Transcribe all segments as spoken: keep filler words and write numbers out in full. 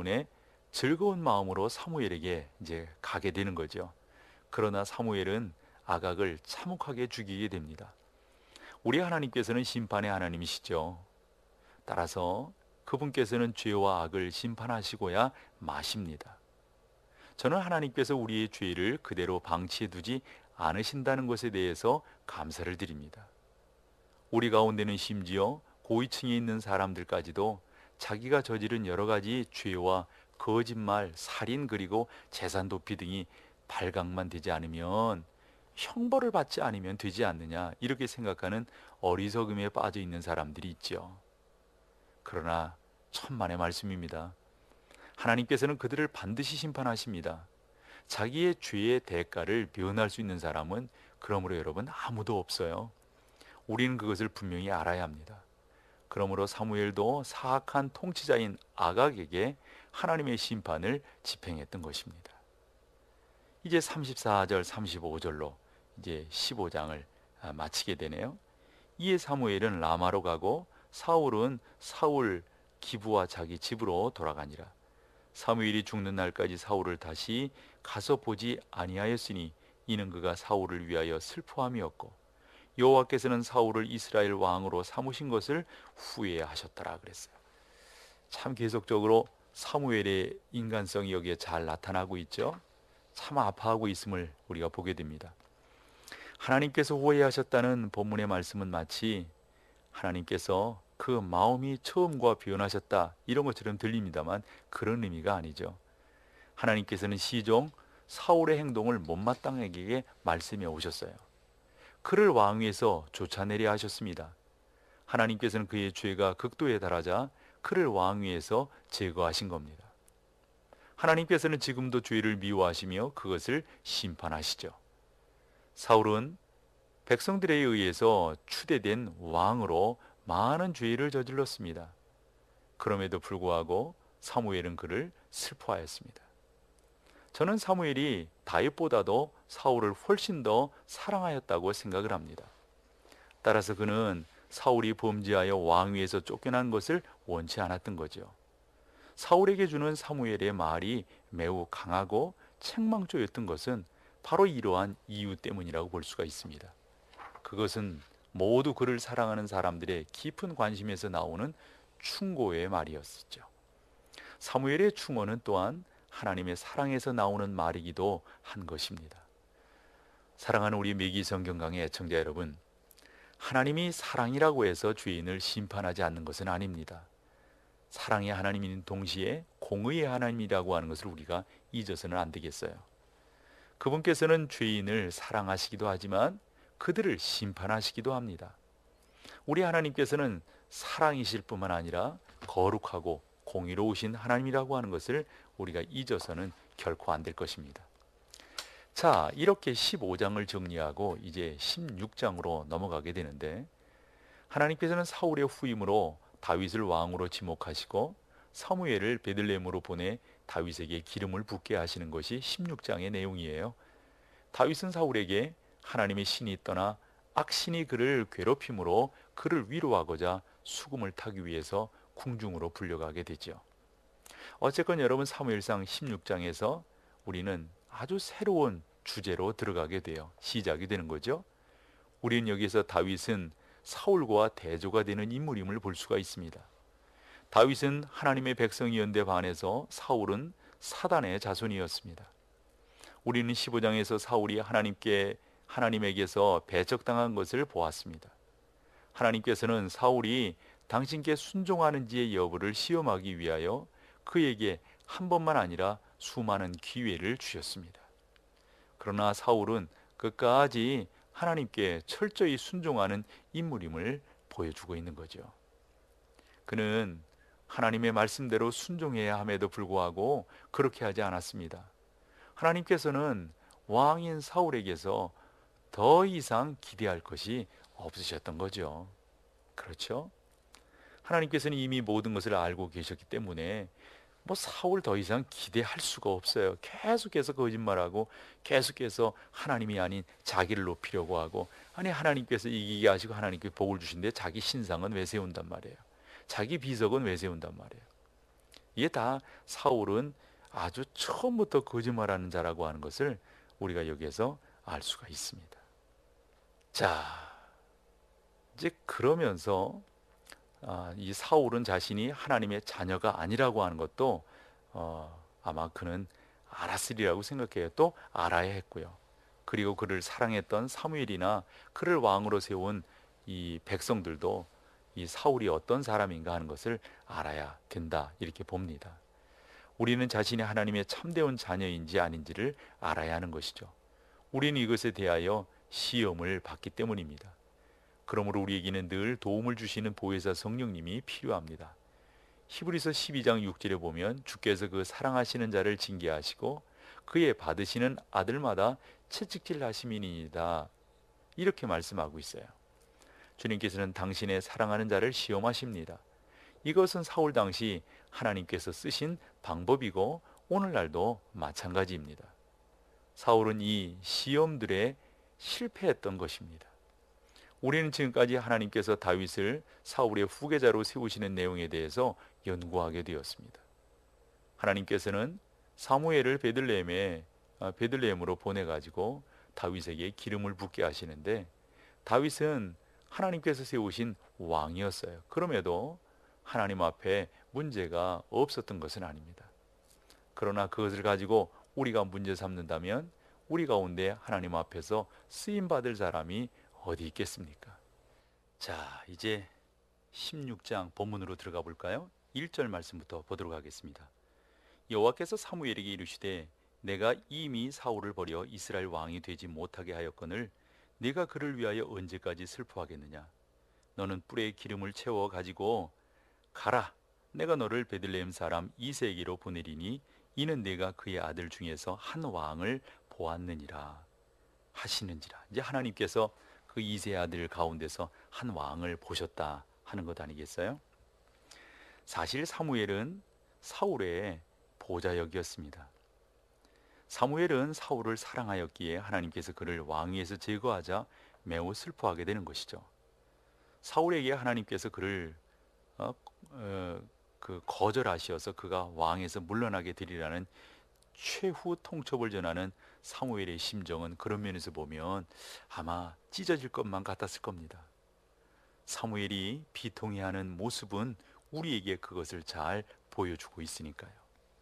때문에 즐거운 마음으로 사무엘에게 이제 가게 되는 거죠. 그러나 사무엘은 아각을 참혹하게 죽이게 됩니다. 우리 하나님께서는 심판의 하나님이시죠. 따라서 그분께서는 죄와 악을 심판하시고야 마십니다. 저는 하나님께서 우리의 죄를 그대로 방치해 두지 않으신다는 것에 대해서 감사를 드립니다. 우리 가운데는 심지어 고위층에 있는 사람들까지도 자기가 저지른 여러 가지 죄와 거짓말, 살인 그리고 재산 도피 등이 발각만 되지 않으면 형벌을 받지 않으면 되지 않느냐 이렇게 생각하는 어리석음에 빠져 있는 사람들이 있죠. 그러나 천만의 말씀입니다. 하나님께서는 그들을 반드시 심판하십니다. 자기의 죄의 대가를 면할 수 있는 사람은 그러므로 여러분 아무도 없어요. 우리는 그것을 분명히 알아야 합니다. 그러므로 사무엘도 사악한 통치자인 아각에게 하나님의 심판을 집행했던 것입니다. 이제 삼십사 절 삼십오 절로 이제 십오 장을 마치게 되네요. 이에 사무엘은 라마로 가고 사울은 사울 기브와 자기 집으로 돌아가니라. 사무엘이 죽는 날까지 사울을 다시 가서 보지 아니하였으니 이는 그가 사울을 위하여 슬퍼함이었고 여호와께서는 사울을 이스라엘 왕으로 삼으신 것을 후회하셨더라 그랬어요. 참 계속적으로 사무엘의 인간성이 여기에 잘 나타나고 있죠. 참 아파하고 있음을 우리가 보게 됩니다. 하나님께서 후회하셨다는 본문의 말씀은 마치 하나님께서 그 마음이 처음과 변하셨다 이런 것처럼 들립니다만 그런 의미가 아니죠. 하나님께서는 시종 사울의 행동을 못마땅하게 말씀해 오셨어요. 그를 왕위에서 쫓아내려 하셨습니다. 하나님께서는 그의 죄가 극도에 달하자 그를 왕위에서 제거하신 겁니다. 하나님께서는 지금도 죄를 미워하시며 그것을 심판하시죠. 사울은 백성들에 의해서 추대된 왕으로 많은 죄를 저질렀습니다. 그럼에도 불구하고 사무엘은 그를 슬퍼하였습니다. 저는 사무엘이 다윗보다도 사울을 훨씬 더 사랑하였다고 생각을 합니다. 따라서 그는 사울이 범죄하여 왕위에서 쫓겨난 것을 원치 않았던 거죠. 사울에게 주는 사무엘의 말이 매우 강하고 책망조였던 것은 바로 이러한 이유 때문이라고 볼 수가 있습니다. 그것은 모두 그를 사랑하는 사람들의 깊은 관심에서 나오는 충고의 말이었죠. 사무엘의 충고는 또한 하나님의 사랑에서 나오는 말이기도 한 것입니다. 사랑하는 우리 매기 성경강의 애청자 여러분, 하나님이 사랑이라고 해서 죄인을 심판하지 않는 것은 아닙니다. 사랑의 하나님인 동시에 공의의 하나님이라고 하는 것을 우리가 잊어서는 안 되겠어요. 그분께서는 죄인을 사랑하시기도 하지만 그들을 심판하시기도 합니다. 우리 하나님께서는 사랑이실 뿐만 아니라 거룩하고 공의로우신 하나님이라고 하는 것을 우리가 잊어서는 결코 안 될 것입니다. 자, 이렇게 십오 장을 정리하고 이제 십육 장으로 넘어가게 되는데, 하나님께서는 사울의 후임으로 다윗을 왕으로 지목하시고 사무엘을 베들레헴으로 보내 다윗에게 기름을 붓게 하시는 것이 십육 장의 내용이에요. 다윗은 사울에게 하나님의 신이 떠나 악신이 그를 괴롭힘으로 그를 위로하고자 수금을 타기 위해서 궁중으로 불려가게 되죠. 어쨌건 여러분, 사무엘상 십육 장에서 우리는 아주 새로운 주제로 들어가게 돼요. 시작이 되는 거죠. 우리는 여기서 다윗은 사울과 대조가 되는 인물임을 볼 수가 있습니다. 다윗은 하나님의 백성이었는데 반해서 사울은 사단의 자손이었습니다. 우리는 십오 장에서 사울이 하나님께 하나님에게서 배척당한 것을 보았습니다. 하나님께서는 사울이 당신께 순종하는지의 여부를 시험하기 위하여 그에게 한 번만 아니라 수많은 기회를 주셨습니다. 그러나 사울은 끝까지 하나님께 철저히 순종하는 인물임을 보여주고 있는 거죠. 그는 하나님의 말씀대로 순종해야 함에도 불구하고 그렇게 하지 않았습니다. 하나님께서는 왕인 사울에게서 더 이상 기대할 것이 없으셨던 거죠. 그렇죠? 하나님께서는 이미 모든 것을 알고 계셨기 때문에 뭐 사울 더 이상 기대할 수가 없어요. 계속해서 거짓말하고 계속해서 하나님이 아닌 자기를 높이려고 하고, 아니 하나님께서 이기게 하시고 하나님께 복을 주신데 자기 신상은 왜 세운단 말이에요. 자기 비석은 왜 세운단 말이에요. 이게 다 사울은 아주 처음부터 거짓말하는 자라고 하는 것을 우리가 여기에서 알 수가 있습니다. 자, 이제 그러면서 아, 이 사울은 자신이 하나님의 자녀가 아니라고 하는 것도 어, 아마 그는 알았으리라고 생각해요. 또 알아야 했고요. 그리고 그를 사랑했던 사무엘이나 그를 왕으로 세운 이 백성들도 이 사울이 어떤 사람인가 하는 것을 알아야 된다, 이렇게 봅니다. 우리는 자신이 하나님의 참되온 자녀인지 아닌지를 알아야 하는 것이죠. 우리는 이것에 대하여 시험을 받기 때문입니다. 그러므로 우리에게는 늘 도움을 주시는 보혜사 성령님이 필요합니다. 히브리서 십이 장 육 절에 보면 주께서 그 사랑하시는 자를 징계하시고 그의 받으시는 아들마다 채찍질 하심이니이다, 이렇게 말씀하고 있어요. 주님께서는 당신의 사랑하는 자를 시험하십니다. 이것은 사울 당시 하나님께서 쓰신 방법이고 오늘날도 마찬가지입니다. 사울은 이 시험들에 실패했던 것입니다. 우리는 지금까지 하나님께서 다윗을 사울의 후계자로 세우시는 내용에 대해서 연구하게 되었습니다. 하나님께서는 사무엘을 베들레헴에 베들레헴으로 보내 가지고 다윗에게 기름을 붓게 하시는데, 다윗은 하나님께서 세우신 왕이었어요. 그럼에도 하나님 앞에 문제가 없었던 것은 아닙니다. 그러나 그것을 가지고 우리가 문제 삼는다면 우리 가운데 하나님 앞에서 쓰임 받을 사람이 어디 있겠습니까? 자, 이제 십육 장 본문으로 들어가 볼까요? 일 절 말씀부터 보도록 하겠습니다. 여호와께서 사무엘에게 이르시되 내가 이미 사울을 버려 이스라엘 왕이 되지 못하게 하였거늘 네가 그를 위하여 언제까지 슬퍼하겠느냐? 너는 뿔에 기름을 채워 가지고 가라. 내가 너를 베들레헴 사람 이새에게로 보내리니 이는 내가 그의 아들 중에서 한 왕을 보았느니라 하시는지라. 이제 하나님께서 그 이새의 아들 가운데서 한 왕을 보셨다 하는 것 아니겠어요? 사실 사무엘은 사울의 보좌역이었습니다. 사무엘은 사울을 사랑하였기에 하나님께서 그를 왕위에서 제거하자 매우 슬퍼하게 되는 것이죠. 사울에게 하나님께서 그를 어, 어, 그 거절하시어서 그가 왕에서 물러나게 되리라는 최후 통첩을 전하는 사무엘의 심정은 그런 면에서 보면 아마 찢어질 것만 같았을 겁니다. 사무엘이 비통해하는 모습은 우리에게 그것을 잘 보여주고 있으니까요.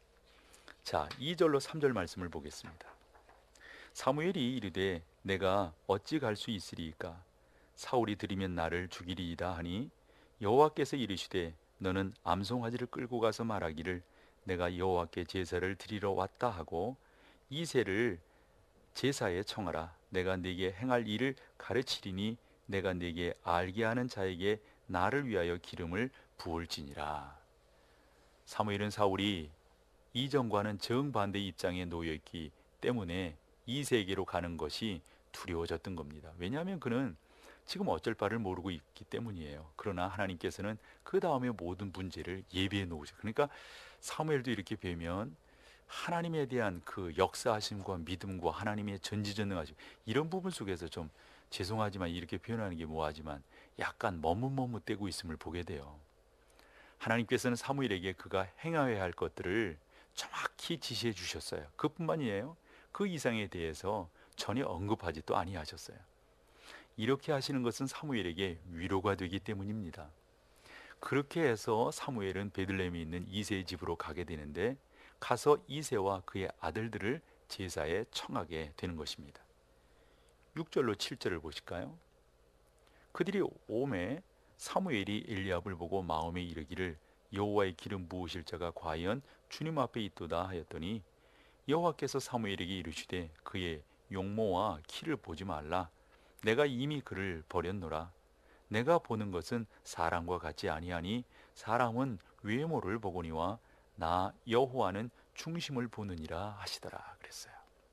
자, 이 절로 삼 절 말씀을 보겠습니다. 사무엘이 이르되 내가 어찌 갈 수 있으리이까? 사울이 들이면 나를 죽이리이다 하니 여호와께서 이르시되 너는 암송아지를 끌고 가서 말하기를 내가 여호와께 제사를 드리러 왔다 하고 이새를 제사에 청하라. 내가 네게 행할 일을 가르치리니 내가 네게 알게 하는 자에게 나를 위하여 기름을 부을지니라. 사무엘은 사울이 이전과는 정반대 입장에 놓여 있기 때문에 이새에게로 가는 것이 두려워졌던 겁니다. 왜냐하면 그는 지금 어쩔 바를 모르고 있기 때문이에요. 그러나 하나님께서는 그 다음에 모든 문제를 예비해 놓으셔. 그러니까 사무엘도 이렇게 뵈면 하나님에 대한 그 역사하심과 믿음과 하나님의 전지전능하심, 이런 부분 속에서 좀 죄송하지만 이렇게 표현하는 게 뭐하지만 약간 머뭇머뭇대고 있음을 보게 돼요. 하나님께서는 사무엘에게 그가 행하여야 할 것들을 정확히 지시해 주셨어요. 그뿐만이에요. 그 이상에 대해서 전혀 언급하지도 아니하셨어요. 이렇게 하시는 것은 사무엘에게 위로가 되기 때문입니다. 그렇게 해서 사무엘은 베들레헴에 있는 이새의 집으로 가게 되는데, 가서 이새와 그의 아들들을 제사에 청하게 되는 것입니다. 육 절로 칠 절을 보실까요? 그들이 오매 사무엘이 엘리압을 보고 마음에 이르기를 여호와의 기름 부으실 자가 과연 주님 앞에 있도다 하였더니 여호와께서 사무엘에게 이르시되 그의 용모와 키를 보지 말라. 내가 이미 그를 버렸노라. 내가 보는 것은 사람과 같지 아니하니 사람은 외모를 보거니와 나 여호와는 중심을 보느니라 하시더라 그랬어요.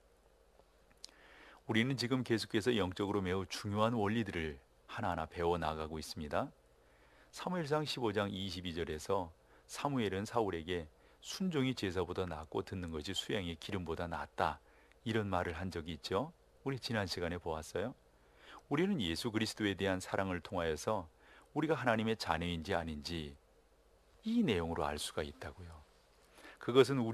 우리는 지금 계속해서 영적으로 매우 중요한 원리들을 하나하나 배워 나가고 있습니다. 사무엘상 십오 장 이십이 절에서 사무엘은 사울에게 순종이 제사보다 낫고 듣는 것이 수양의 기름보다 낫다, 이런 말을 한 적이 있죠. 우리 지난 시간에 보았어요. 우리는 예수 그리스도에 대한 사랑을 통하여서 우리가 하나님의 자녀인지 아닌지 이 내용으로 알 수가 있다고요. 그것은 우리